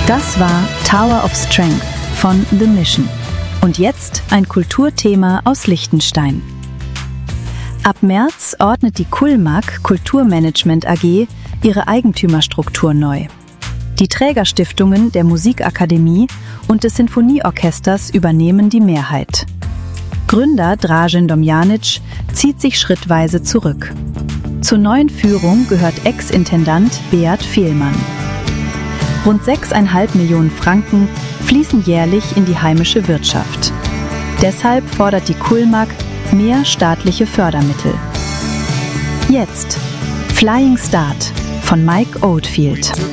Das war Tower of Strength von The Mission. Und jetzt ein Kulturthema aus Liechtenstein. Ab März ordnet die Kulmag Kulturmanagement AG ihre Eigentümerstruktur neu. Die Trägerstiftungen der Musikakademie und des Sinfonieorchesters übernehmen die Mehrheit. Gründer Dražen Domjanić zieht sich schrittweise zurück. Zur neuen Führung gehört Ex-Intendant Beat Fehlmann. Rund 6,5 Millionen Franken fließen jährlich in die heimische Wirtschaft. Deshalb fordert die Kulmag mehr staatliche Fördermittel. Jetzt Flying Start von Mike Oldfield.